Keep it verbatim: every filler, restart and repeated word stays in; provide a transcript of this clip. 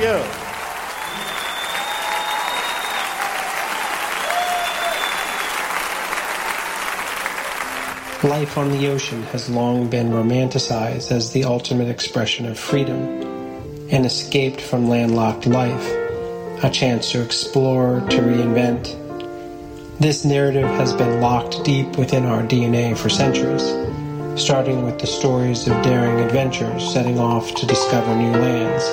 you. Life on the ocean has long been romanticized as the ultimate expression of freedom, an escape from landlocked life, a chance to explore, to reinvent. This narrative has been locked deep within our D N A for centuries, starting with the stories of daring adventurers setting off to discover new lands.